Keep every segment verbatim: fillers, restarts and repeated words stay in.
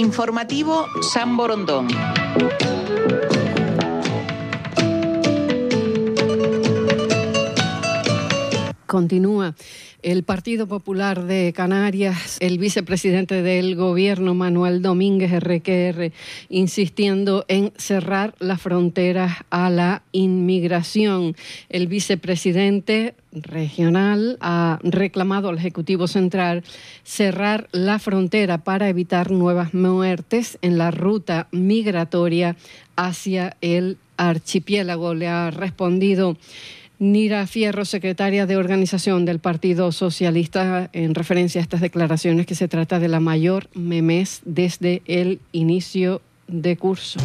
Informativo San Borondón. Continúa el Partido Popular de Canarias, el vicepresidente del gobierno, Manuel Domínguez erre que erre, insistiendo en cerrar las fronteras a la inmigración. El vicepresidente regional ha reclamado al Ejecutivo Central cerrar la frontera para evitar nuevas muertes en la ruta migratoria hacia el archipiélago. Le ha respondido Nira Fierro, secretaria de organización del Partido Socialista, en referencia a estas declaraciones, que se trata de la mayor memez desde el inicio de curso.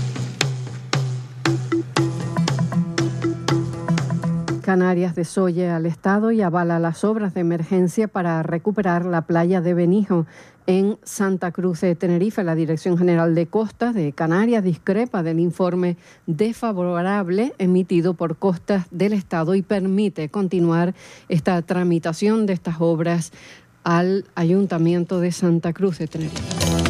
Canarias desoye al Estado y avala las obras de emergencia para recuperar la playa de Benijo en Santa Cruz de Tenerife. La Dirección General de Costas de Canarias discrepa del informe desfavorable emitido por Costas del Estado y permite continuar esta tramitación de estas obras al Ayuntamiento de Santa Cruz de Tenerife.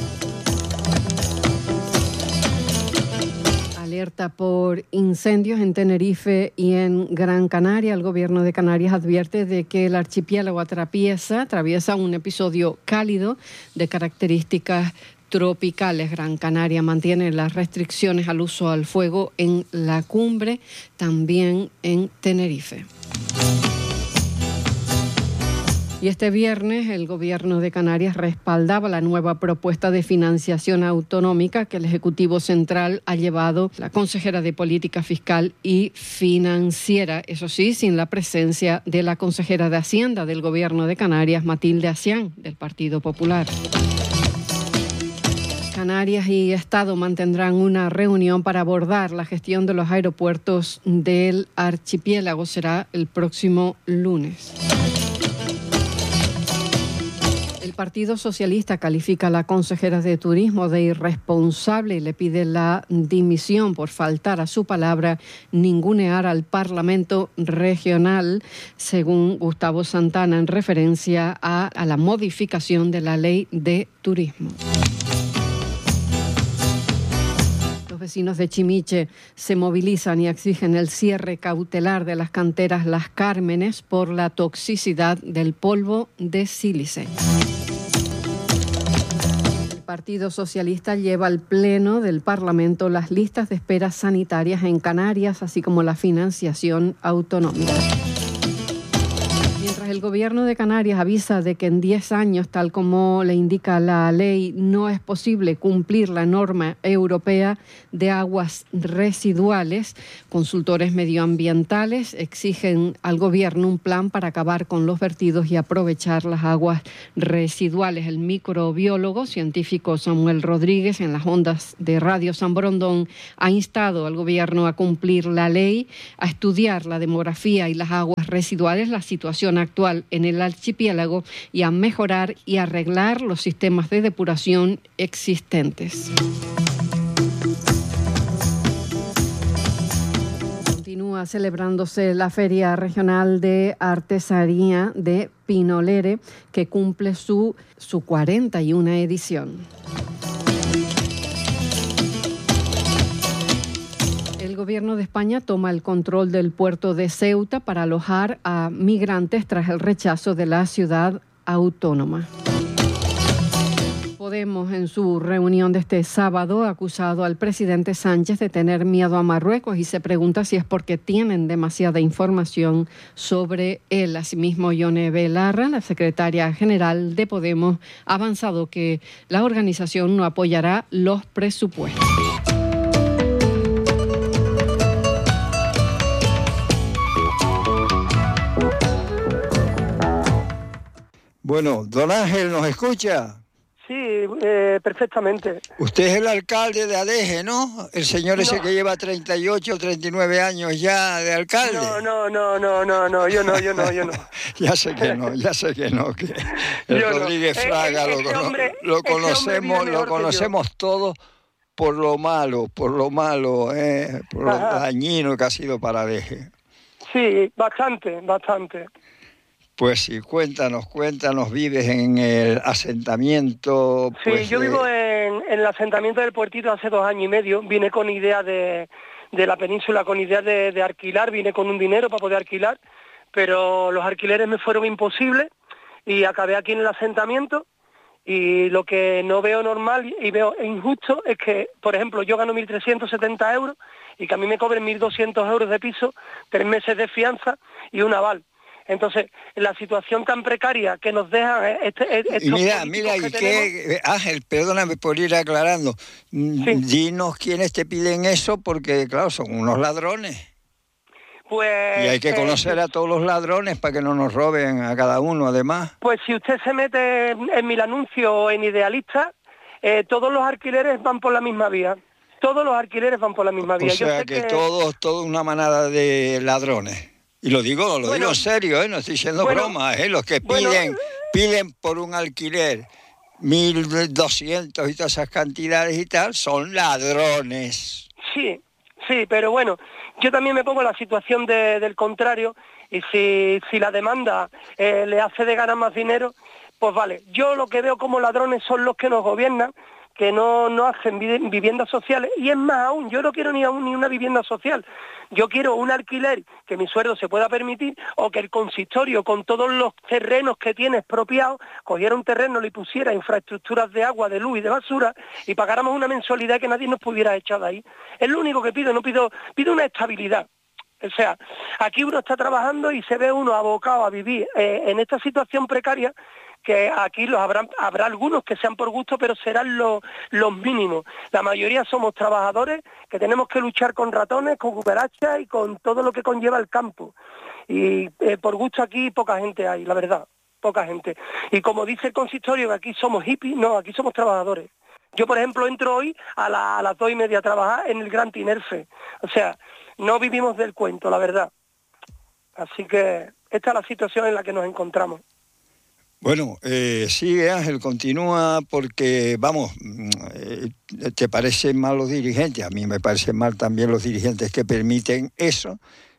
Alerta por incendios en Tenerife y en Gran Canaria. El Gobierno de Canarias advierte de que el archipiélago atraviesa, atraviesa un episodio cálido de características tropicales. Gran Canaria mantiene las restricciones al uso al fuego en la cumbre, también en Tenerife. Y este viernes el Gobierno de Canarias respaldaba la nueva propuesta de financiación autonómica que el Ejecutivo Central ha llevado la consejera de Política Fiscal y Financiera, eso sí, sin la presencia de la consejera de Hacienda del Gobierno de Canarias, Matilde Acián, del Partido Popular. Canarias y Estado mantendrán una reunión para abordar la gestión de los aeropuertos del archipiélago. Será el próximo lunes. El Partido Socialista califica a la consejera de Turismo de irresponsable y le pide la dimisión por faltar a su palabra, ningunear al Parlamento regional, según Gustavo Santana, en referencia a, a la modificación de la Ley de Turismo. Los vecinos de Chimiche se movilizan y exigen el cierre cautelar de las canteras Las Cármenes por la toxicidad del polvo de sílice. El Partido Socialista lleva al Pleno del Parlamento las listas de espera sanitarias en Canarias, así como la financiación autonómica. Mientras el Gobierno de Canarias avisa de que en diez años, tal como le indica la ley, no es posible cumplir la norma europea de aguas residuales, consultores medioambientales exigen al Gobierno un plan para acabar con los vertidos y aprovechar las aguas residuales. El microbiólogo científico Samuel Rodríguez, en las ondas de Radio San Borondón, ha instado al Gobierno a cumplir la ley, a estudiar la demografía y las aguas residuales, la situación actual en el archipiélago y a mejorar y arreglar los sistemas de depuración existentes. Continúa celebrándose la Feria Regional de Artesanía de Pinolere, que cumple su, su cuarenta y una edición. El Gobierno de España toma el control del puerto de Ceuta para alojar a migrantes tras el rechazo de la ciudad autónoma. Podemos, en su reunión de este sábado, ha acusado al presidente Sánchez de tener miedo a Marruecos y se pregunta si es porque tienen demasiada información sobre él. Asimismo, Yone Belarra, la secretaria general de Podemos, ha avanzado que la organización no apoyará los presupuestos. Bueno, don Ángel, ¿nos escucha? Sí, eh, perfectamente. Usted es el alcalde de Adeje, ¿no? El señor ese no. que lleva treinta y ocho o treinta y nueve años ya de alcalde. No, no, no, no, no, no, yo no, yo no, yo no. ya sé que no, ya sé que no, que el yo Rodríguez no. Fraga eh, lo, hombre, lo conocemos, lo conocemos todos por lo malo, por lo malo, eh, por Ajá. lo dañino que ha sido para Adeje. Sí, bastante, bastante. Pues sí, cuéntanos, cuéntanos, vives en el asentamiento. Sí, pues, yo eh... vivo en, en el asentamiento del Puertito hace dos años y medio, vine con idea de, de la península, con idea de, de alquilar, vine con un dinero para poder alquilar, pero los alquileres me fueron imposibles y acabé aquí en el asentamiento. Y lo que no veo normal y veo injusto es que, por ejemplo, yo gano mil trescientos setenta euros y que a mí me cobren mil doscientos euros de piso, tres meses de fianza y un aval. Entonces, la situación tan precaria que nos dejan este, estos y mira, políticos mira, que y tenemos... que, Ángel, perdóname por ir aclarando, sí. Dinos quiénes te piden eso, porque claro, son unos ladrones. Pues, y hay que conocer eh, a todos los ladrones para que no nos roben a cada uno, además. Pues si usted se mete en Mil Anuncios o en Idealista, eh, todos los alquileres van por la misma vía. Todos los alquileres van por la misma vía. O sea, Yo sé que, que todos, toda una manada de ladrones. Y lo digo, lo bueno, digo en serio, ¿eh? No estoy diciendo bueno, bromas, ¿eh? Los que piden, bueno, piden por un alquiler mil doscientos y todas esas cantidades y tal, son ladrones. Sí, sí, pero bueno, yo también me pongo en la situación de, del contrario, y si, si la demanda eh, le hace de ganar más dinero, pues vale. Yo lo que veo como ladrones son los que nos gobiernan, que no, no hacen viviendas sociales, y es más aún, yo no quiero ni aún ni una vivienda social, yo quiero un alquiler que mi sueldo se pueda permitir, o que el consistorio, con todos los terrenos que tiene expropiados, cogiera un terreno, le pusiera infraestructuras de agua, de luz y de basura, y pagáramos una mensualidad que nadie nos pudiera echar de ahí. Es lo único que pido, no pido, pido una estabilidad. O sea, aquí uno está trabajando y se ve uno abocado a vivir eh, en esta situación precaria, que aquí los habrá, habrá algunos que sean por gusto, pero serán los, los mínimos. La mayoría somos trabajadores que tenemos que luchar con ratones, con cucarachas y con todo lo que conlleva el campo. Y eh, por gusto aquí poca gente hay, la verdad, poca gente. Y como dice el consistorio, que aquí somos hippies, no, aquí somos trabajadores. Yo, por ejemplo, entro hoy a, la, a las dos y media a trabajar en el Gran Tinerfe. O sea, no vivimos del cuento, la verdad. Así que esta es la situación en la que nos encontramos. Bueno, eh, sí, Ángel, continúa porque, vamos, eh, te parecen mal los dirigentes, a mí me parecen mal también los dirigentes que permiten eso,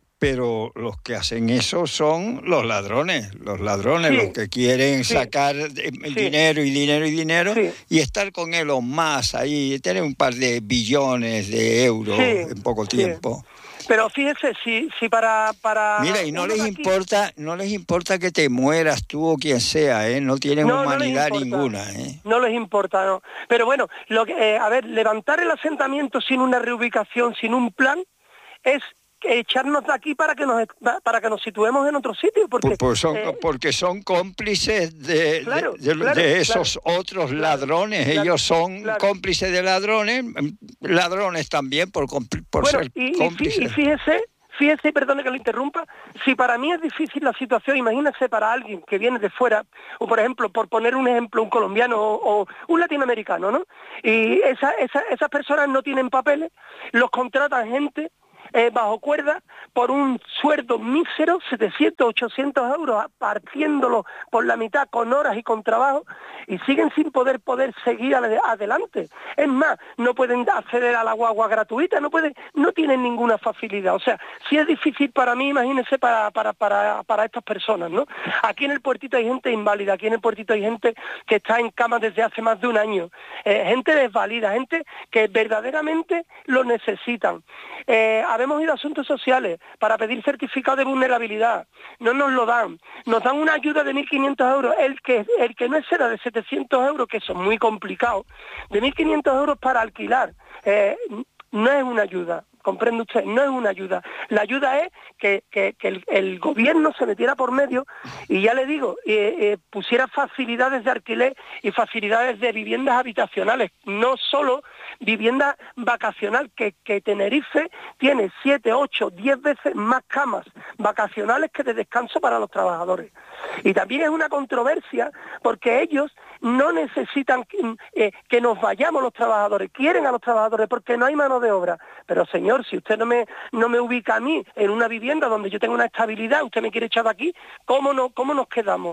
pero los que hacen eso son los ladrones, los ladrones, sí, los que quieren sí, sacar el sí, dinero y dinero y dinero sí, y estar con Elon Musk ahí, tener un par de billones de euros sí, en poco tiempo. Sí. Pero fíjese, si, si para, para... Mira, y no les aquí... importa, no les importa que te mueras tú o quien sea, ¿eh? No tienen no, humanidad no ninguna, ¿eh? No les importa, no. Pero bueno, lo que, eh, a ver, levantar el asentamiento sin una reubicación, sin un plan, es echarnos de aquí para que nos para que nos situemos en otro sitio, porque pues, pues son, eh, porque son cómplices de, claro, de, de, claro, de esos claro, otros claro, ladrones, claro, ellos son claro. cómplices de ladrones, ladrones también por, por bueno, ser y, cómplices. Y fíjese, fíjese, y perdone que lo interrumpa, si para mí es difícil la situación, imagínese para alguien que viene de fuera, o por ejemplo, por poner un ejemplo, un colombiano o, o un latinoamericano, ¿no? Y esa, esa, esas personas no tienen papeles, los contratan gente Eh, bajo cuerda por un sueldo mísero, setecientos, ochocientos euros, partiéndolo por la mitad con horas y con trabajo, y siguen sin poder poder seguir adelante. Es más, no pueden acceder a la guagua gratuita, no pueden, no tienen ninguna facilidad. O sea, si es difícil para mí, imagínense para, para, para, para estas personas, ¿no? Aquí en el puertito hay gente inválida, aquí en el puertito hay gente que está en cama desde hace más de un año, eh, gente desvalida, gente que verdaderamente lo necesitan. Eh, Hemos ido a asuntos sociales para pedir certificado de vulnerabilidad, no nos lo dan, nos dan una ayuda de mil quinientos euros, el que, el que no exceda de setecientos euros, que son muy complicados, de mil quinientos euros para alquilar, eh, no es una ayuda. Comprende usted, no es una ayuda. La ayuda es que, que, que el, el gobierno se metiera por medio y ya le digo, eh, eh, pusiera facilidades de alquiler y facilidades de viviendas habitacionales, no solo vivienda vacacional, que, que Tenerife tiene siete, ocho, diez veces más camas vacacionales que de descanso para los trabajadores. Y también es una controversia porque ellos no necesitan eh, que nos vayamos los trabajadores, quieren a los trabajadores porque no hay mano de obra. Pero señor, si usted no me no me ubica a mí en una vivienda donde yo tengo una estabilidad, usted me quiere echar de aquí, ¿cómo no cómo nos quedamos?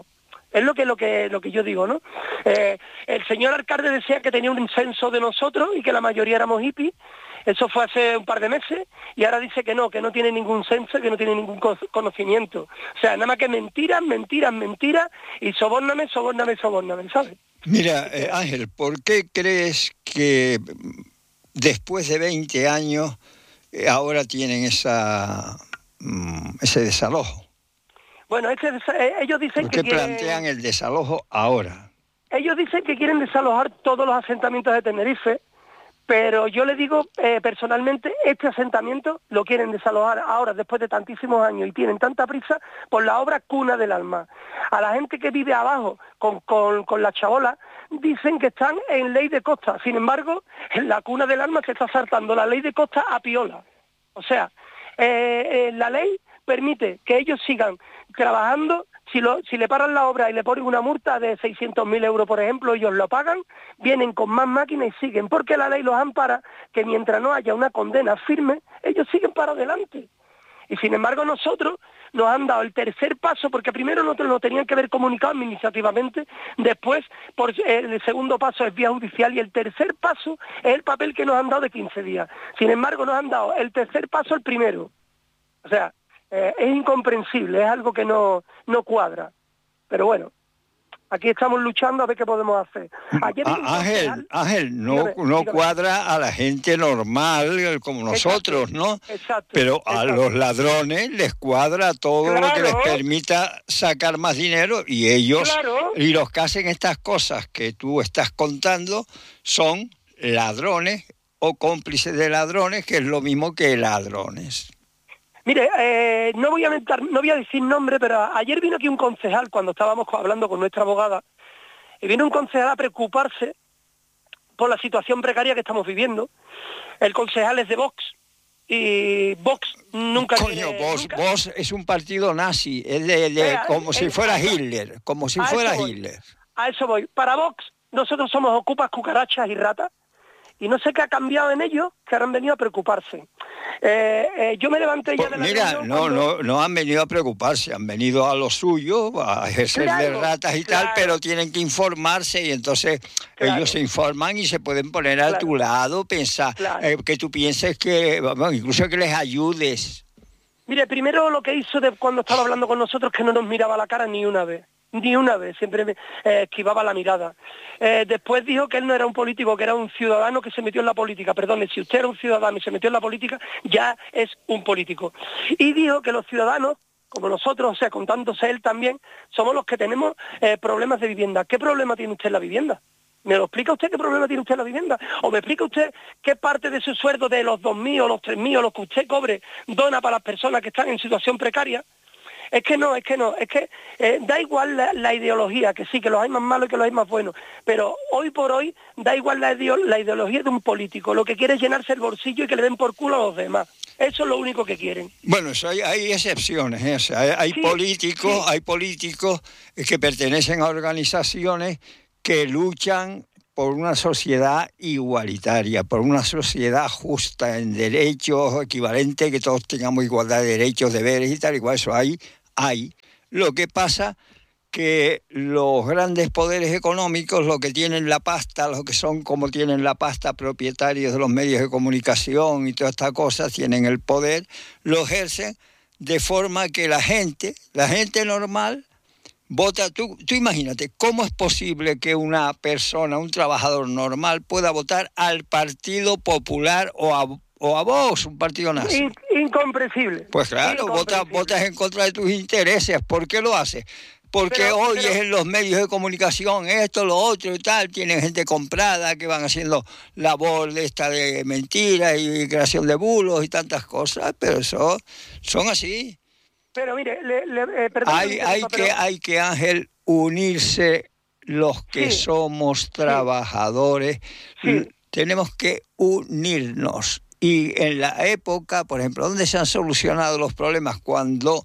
Es lo que lo que lo que yo digo, ¿no? Eh, el señor alcalde decía que tenía un censo de nosotros y que la mayoría éramos hippies. Eso fue hace un par de meses y ahora dice que no, que no tiene ningún censo, que no tiene ningún conocimiento. O sea, nada más que mentiras, mentiras, mentiras y sobórname, sobórname, sobórname, ¿sabes? Mira, eh, Ángel, ¿por qué crees que después de veinte años eh, ahora tienen esa mm, ese desalojo? Bueno, este, eh, ellos dicen ¿Por que qué quieren, plantean el desalojo ahora? Ellos dicen que quieren desalojar todos los asentamientos de Tenerife, pero yo le digo eh, personalmente, este asentamiento lo quieren desalojar ahora, después de tantísimos años, y tienen tanta prisa por la obra Cuna del Alma. A la gente que vive abajo con, con, con la chabola, dicen que están en ley de costa. Sin embargo, en la Cuna del Alma se está saltando la ley de costa a piola. O sea, eh, eh, la ley permite que ellos sigan trabajando. Si, lo, si le paran la obra y le ponen una multa de seiscientos mil euros, por ejemplo, ellos lo pagan, vienen con más máquinas y siguen, porque la ley los ampara que mientras no haya una condena firme, ellos siguen para adelante. Y sin embargo nosotros nos han dado el tercer paso, porque primero nosotros nos tenían que haber comunicado administrativamente, después por, eh, el segundo paso es vía judicial y el tercer paso es el papel que nos han dado de quince días. Sin embargo nos han dado el tercer paso el primero. O sea, Eh, es incomprensible, es algo que no, no cuadra. Pero bueno, aquí estamos luchando a ver qué podemos hacer. Ayer ah, Ángel, concejal, Ángel, no, dígame, no dígame. cuadra a la gente normal como nosotros, exacto, ¿no? Exacto, Pero exacto. a los ladrones les cuadra todo claro. lo que les permita sacar más dinero y ellos, claro. y los que hacen estas cosas que tú estás contando son ladrones o cómplices de ladrones, que es lo mismo que ladrones. Mire, eh, no voy a mentar, no voy a decir nombre, pero ayer vino aquí un concejal cuando estábamos hablando con nuestra abogada, y vino un concejal a preocuparse por la situación precaria que estamos viviendo. El concejal es de Vox, y Vox nunca... Coño, tiene, Vox, nunca... Vox es un partido nazi, es de, de, eh, como eh, si fuera eh, Hitler, como si fuera Hitler. A eso voy. Para Vox, nosotros somos ocupas, cucarachas y ratas, y no sé qué ha cambiado en ellos, que ahora han venido a preocuparse. Eh, eh, yo me levanté ya pues de la Mira, no, cuando... no, no han venido a preocuparse, han venido a lo suyo, a ejercer claro, de ratas y claro. tal, pero tienen que informarse y entonces claro. ellos se informan y se pueden poner a claro. tu lado, pensar, claro. eh, que tú pienses que, bueno, incluso que les ayudes. Mire, primero lo que hizo de cuando estaba hablando con nosotros, que no nos miraba la cara ni una vez. Ni una vez, siempre me eh, esquivaba la mirada. Eh, después dijo que él no era un político, que era un ciudadano que se metió en la política. Perdone, si usted era un ciudadano y se metió en la política, ya es un político. Y dijo que los ciudadanos, como nosotros, o sea, contándose él también, somos los que tenemos eh, problemas de vivienda. ¿Qué problema tiene usted en la vivienda? ¿Me lo explica usted qué problema tiene usted en la vivienda? ¿O me explica usted qué parte de su sueldo, de los dos mil o los tres mil o los que usted cobre, dona para las personas que están en situación precaria? Es que no, es que no, es que eh, da igual la, la ideología, que sí, que los hay más malos y que los hay más buenos, pero hoy por hoy da igual la, ideo, la ideología de un político, lo que quiere es llenarse el bolsillo y que le den por culo a los demás. Eso es lo único que quieren. Bueno, eso hay, hay excepciones, ¿eh? O sea, hay, hay sí, políticos, sí. hay políticos que pertenecen a organizaciones que luchan por una sociedad igualitaria, por una sociedad justa en derechos, equivalente, que todos tengamos igualdad de derechos, deberes y tal, igual eso hay, hay. Lo que pasa que los grandes poderes económicos, los que tienen la pasta, los que son como tienen la pasta propietarios de los medios de comunicación y todas estas cosas, tienen el poder, lo ejercen de forma que la gente, la gente normal, vota. Tú, tú imagínate, ¿cómo es posible que una persona, un trabajador normal, pueda votar al Partido Popular o a, o a Vox, un partido nazi? In, incomprensible. Pues claro, votas, votas en contra de tus intereses. ¿Por qué lo haces? Porque pero, hoy pero... es en los medios de comunicación esto, lo otro y tal, tienen gente comprada que van haciendo labor de esta de mentiras y creación de bulos y tantas cosas, pero eso son así. Pero mire, le, le, eh, perdón, hay, hay, pero... que, hay que, Ángel, unirse los que sí. somos trabajadores. Sí. Sí. Tenemos que unirnos. Y en la época, por ejemplo, ¿dónde se han solucionado los problemas? Cuando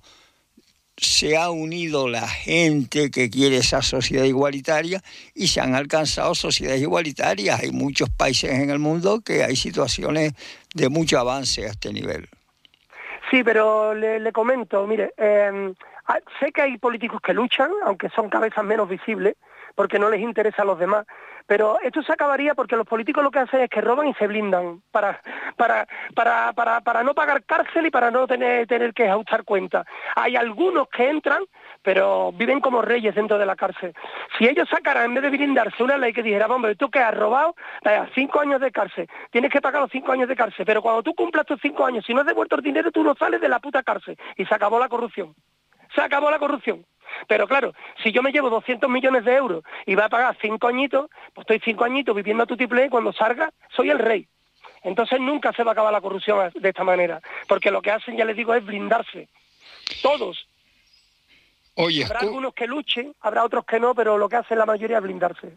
se ha unido la gente que quiere esa sociedad igualitaria y se han alcanzado sociedades igualitarias. Hay muchos países en el mundo que hay situaciones de mucho avance a este nivel. Sí, pero le, le comento, mire, eh, Ah, sé que hay políticos que luchan, aunque son cabezas menos visibles, porque no les interesa a los demás, pero esto se acabaría porque los políticos lo que hacen es que roban y se blindan para para para para, para no pagar cárcel y para no tener tener que ajustar cuentas. Hay algunos que entran, pero viven como reyes dentro de la cárcel. Si ellos sacaran, en vez de blindarse, una ley que dijera, hombre, tú que has robado, eh, cinco años de cárcel, tienes que pagar los cinco años de cárcel, pero cuando tú cumplas tus cinco años, si no has devuelto el dinero, tú no sales de la puta cárcel. Y se acabó la corrupción. Se acabó la corrupción. Pero claro, si yo me llevo doscientos millones de euros y va a pagar cinco añitos, pues estoy cinco añitos viviendo a tutiplén y cuando salga soy el rey. Entonces nunca se va a acabar la corrupción de esta manera, porque lo que hacen, ya les digo, es blindarse. Todos. Oye, habrá algunos que luchen, habrá otros que no, pero lo que hace la mayoría es blindarse.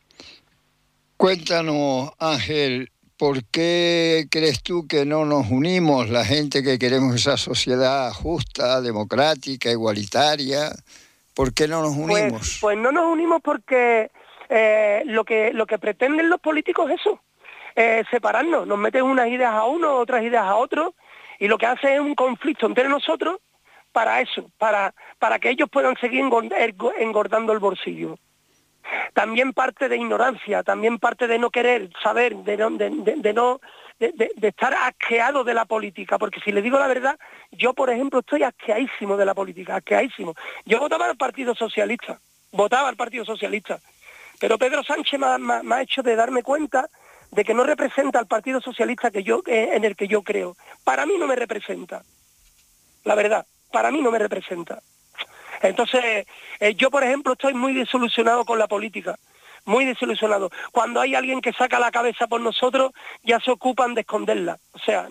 Cuéntanos, Ángel, ¿por qué crees tú que no nos unimos, la gente que queremos esa sociedad justa, democrática, igualitaria? ¿Por qué no nos unimos? Pues, pues no nos unimos porque eh, lo que lo que pretenden los políticos es eso, eh, separarnos. Nos meten unas ideas a uno, otras ideas a otro, y lo que hace es un conflicto entre nosotros para eso, para, para que ellos puedan seguir engordando el bolsillo. También parte de ignorancia, también parte de no querer saber, de no, de, de, de no de, de, de estar asqueado de la política, porque si les digo la verdad, yo por ejemplo estoy asqueadísimo de la política, asqueadísimo. Yo votaba al Partido Socialista, votaba al Partido Socialista, pero Pedro Sánchez me ha, me, me ha hecho de darme cuenta de que no representa al Partido Socialista que yo eh, en el que yo creo. Para mí no me representa, la verdad, para mí no me representa. Entonces, eh, yo por ejemplo estoy muy desilusionado con la política, muy desilusionado. Cuando hay alguien que saca la cabeza por nosotros, ya se ocupan de esconderla. O sea,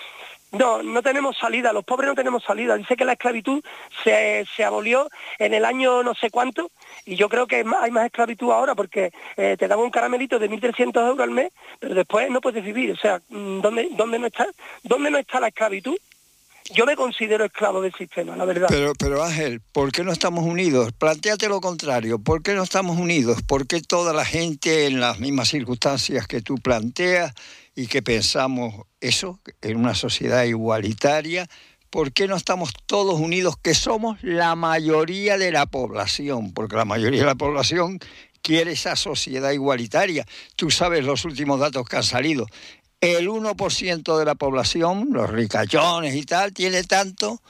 no, no tenemos salida, los pobres no tenemos salida. Dice que la esclavitud se, se abolió en el año no sé cuánto, y yo creo que hay más esclavitud ahora, porque eh, te dan un caramelito de mil trescientos euros al mes, pero después no puedes vivir. O sea, ¿dónde, dónde, no está, ¿dónde no está la esclavitud? Yo me considero esclavo del sistema, la verdad. Pero, pero Ángel, ¿por qué no estamos unidos? Plantéate lo contrario. ¿Por qué no estamos unidos? ¿Por qué toda la gente en las mismas circunstancias que tú planteas y que pensamos eso, en una sociedad igualitaria, ¿por qué no estamos todos unidos, que somos la mayoría de la población? Porque la mayoría de la población quiere esa sociedad igualitaria. Tú sabes los últimos datos que han salido. El uno por ciento de la población, los ricachones y tal, tiene tanto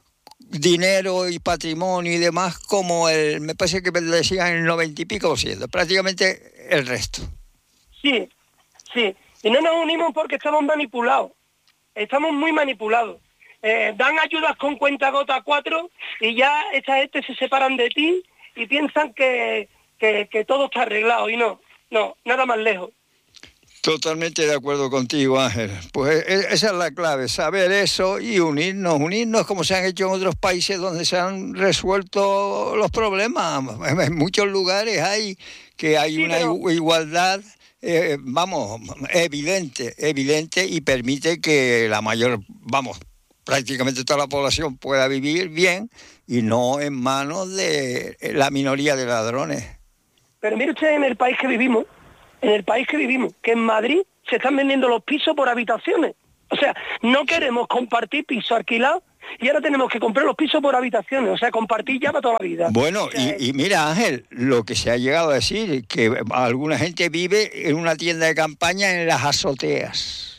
dinero y patrimonio y demás como el, me parece que me decían el noventa y pico por ciento, prácticamente el resto. Sí, sí, y no nos unimos porque estamos manipulados, estamos muy manipulados. Eh, dan ayudas con cuenta gota cuatro y ya esta gente se separan de ti y piensan que, que, que todo está arreglado, y no, no, nada más lejos. Totalmente de acuerdo contigo, Ángel. Pues esa es la clave, saber eso y unirnos, unirnos como se han hecho en otros países donde se han resuelto los problemas. En muchos lugares hay que hay sí, una pero... igualdad, eh, vamos, evidente, evidente y permite que la mayor, vamos, prácticamente toda la población pueda vivir bien y no en manos de la minoría de ladrones. Pero mire usted, en el país que vivimos, en el país que vivimos, que en Madrid se están vendiendo los pisos por habitaciones. O sea, no queremos compartir pisos alquilados y ahora tenemos que comprar los pisos por habitaciones. O sea, compartir ya para toda la vida. Bueno, o sea, y, y mira, Ángel, lo que se ha llegado a decir, que alguna gente vive en una tienda de campaña en las azoteas.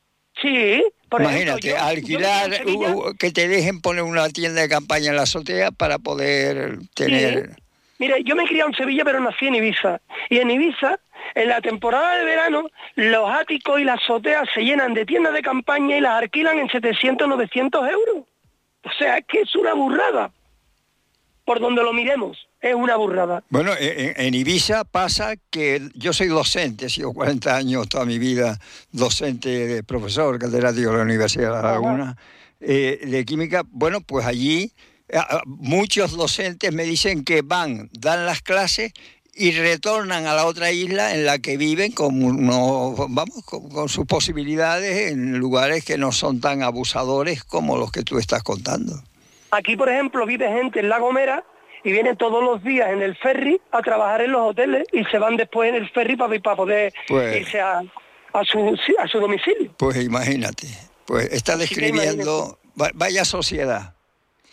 Sí, por Imagínate, ejemplo, yo, alquilar, yo Sevilla, uh, que te dejen poner una tienda de campaña en la azotea para poder tener... Sí. Mira, yo me he criado en Sevilla, pero nací en Ibiza. Y en Ibiza, en la temporada de verano, los áticos y las azoteas se llenan de tiendas de campaña y las alquilan en setecientos, novecientos euros. O sea, es que es una burrada. Por donde lo miremos, es una burrada. Bueno, en, en Ibiza pasa que yo soy docente, he sido cuarenta años toda mi vida docente, profesor, catedrático de la Universidad de La Laguna, eh, de química. Bueno, pues allí... muchos docentes me dicen que van, dan las clases y retornan a la otra isla en la que viven con, uno, vamos, con, con sus posibilidades en lugares que no son tan abusadores como los que tú estás contando. Aquí, por ejemplo, vive gente en La Gomera y vienen todos los días en el ferry a trabajar en los hoteles y se van después en el ferry para, para poder pues, irse a, a, su, a su domicilio. Pues imagínate, pues está describiendo, vaya sociedad.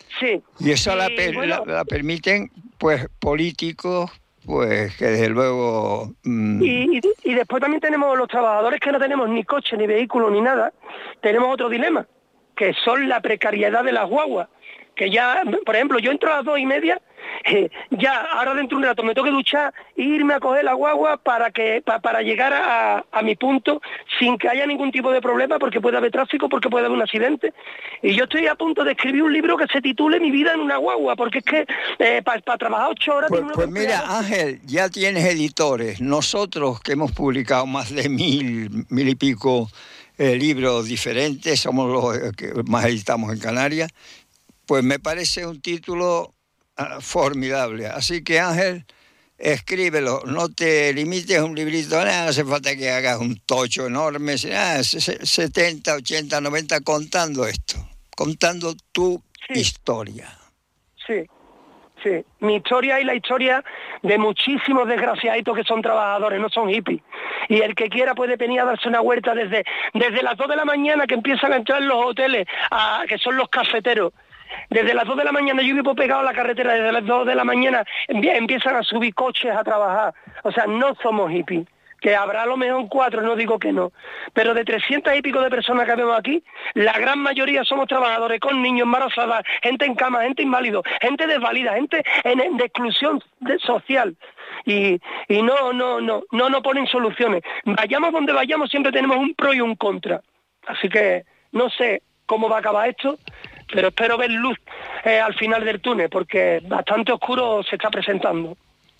Sí. Y eso y, la, per, bueno, la, la permiten, pues, políticos, pues, que desde luego... Mmm... Y, y, y después también tenemos los trabajadores que no tenemos ni coche, ni vehículo, ni nada. Tenemos otro dilema, que son la precariedad de las guaguas. Que ya, por ejemplo, yo entro a las dos y media, eh, ya ahora dentro de un rato me tengo que duchar e irme a coger la guagua para que pa, para llegar a, a mi punto sin que haya ningún tipo de problema, porque puede haber tráfico, porque puede haber un accidente. Y yo estoy a punto de escribir un libro que se titule Mi vida en una guagua, porque es que eh, para pa trabajar ocho horas... Pues, pues mira, Ángel, ya tienes editores. Nosotros que hemos publicado más de mil, mil y pico eh, libros diferentes, somos los que más editamos en Canarias, pues me parece un título uh, formidable. Así que, Ángel, escríbelo. No te limites a un librito. No hace falta que hagas un tocho enorme. Ah, setenta, ochenta, noventa contando esto. Contando tu sí. historia. Sí, sí. Mi historia y la historia de muchísimos desgraciaditos que son trabajadores, no son hippies. Y el que quiera puede venir a darse una vuelta desde, desde las dos de la mañana que empiezan a entrar en los hoteles, a, que son los cafeteros. Desde las dos de la mañana, yo vivo pegado a la carretera, desde las dos de la mañana empiezan a subir coches a trabajar. O sea, no somos hippies, que habrá a lo mejor cuatro, no digo que no. Pero de trescientas y pico de personas que vemos aquí, la gran mayoría somos trabajadores con niños, embarazadas, gente en cama, gente inválido, gente desvalida, gente en, en, de exclusión de, social. Y, y no, no, no, no nos ponen soluciones. Vayamos donde vayamos, siempre tenemos un pro y un contra. Así que no sé cómo va a acabar esto, pero espero ver luz eh, al final del túnel, porque bastante oscuro se está presentando.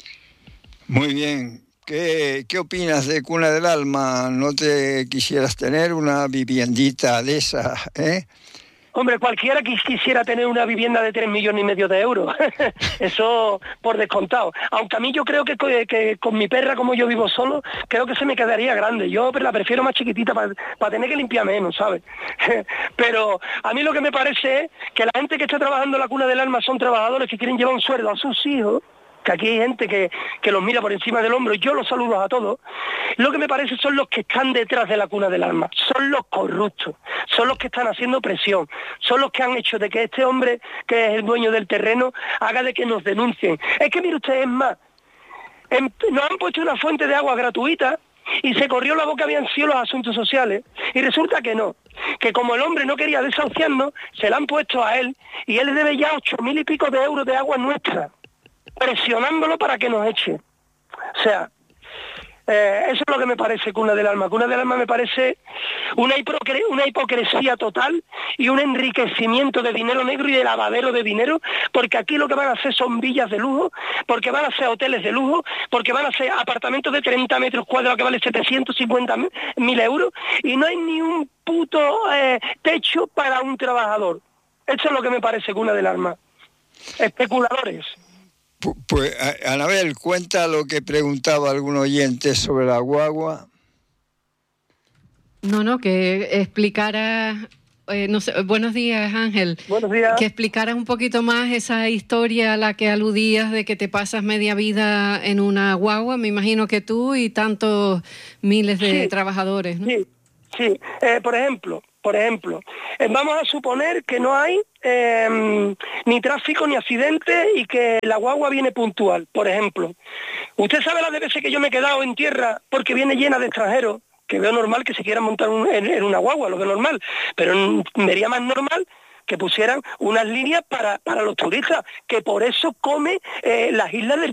Muy bien. ¿Qué, qué opinas de Cuna del Alma? ¿No te quisieras tener una viviendita de esas, eh? Hombre, cualquiera que quisiera tener una vivienda de tres millones y medio de euros, eso por descontado. Aunque a mí yo creo que, que con mi perra, como yo vivo solo, creo que se me quedaría grande. Yo la prefiero más chiquitita para pa tener que limpiar menos, ¿sabes? Pero a mí lo que me parece es que la gente que está trabajando en la Cuna del Alma son trabajadores que quieren llevar un sueldo a sus hijos, que aquí hay gente que, que los mira por encima del hombro, y yo los saludo a todos. Lo que me parece son los que están detrás de la Cuna del Alma, son los corruptos, son los que están haciendo presión, son los que han hecho de que este hombre, que es el dueño del terreno, haga de que nos denuncien. Es que mire usted, es más, en, nos han puesto una fuente de agua gratuita y se corrió la boca habían sido los asuntos sociales, y resulta que no, que como el hombre no quería desahuciarnos, se la han puesto a él, y él debe ya ocho mil y pico de euros de agua nuestra, presionándolo para que nos eche. O sea, eh, eso es lo que me parece Cuna del Alma. Cuna del Alma me parece una, hipocre una hipocresía total y un enriquecimiento de dinero negro y de lavadero de dinero, porque aquí lo que van a hacer son villas de lujo, porque van a ser hoteles de lujo, porque van a ser apartamentos de treinta metros cuadrados que valen setecientos cincuenta mil euros, y no hay ni un puto eh, techo para un trabajador. Eso es lo que me parece Cuna del Alma. Especuladores. Pues, Anabel, cuenta lo que preguntaba algún oyente sobre la guagua. No, no, que explicara, eh, no sé, buenos días, Ángel. Buenos días. Que explicaras un poquito más esa historia a la que aludías de que te pasas media vida en una guagua, me imagino que tú y tantos miles de sí, trabajadores, ¿no? Sí, sí. Eh, por ejemplo, por ejemplo, eh, vamos a suponer que no hay eh, ni tráfico ni accidente y que la guagua viene puntual, por ejemplo. Usted sabe las de veces que yo me he quedado en tierra porque viene llena de extranjeros, que veo normal que se quieran montar un, en, en una guagua, lo veo normal, pero vería más normal que pusieran unas líneas para, para los turistas, que por eso come eh, las islas del